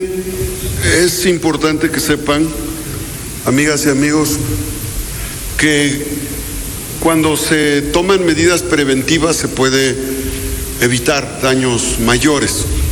Es importante que sepan, amigas y amigos, que cuando se toman medidas preventivas se puede evitar daños mayores.